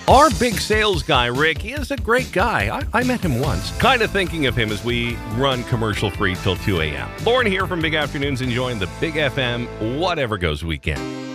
Our big sales guy, Rick, he is a great guy. I met him once. Kind of thinking of him as we run commercial-free till 2 a.m. Lauren here from Big Afternoons, enjoying the Big FM Whatever Goes weekend.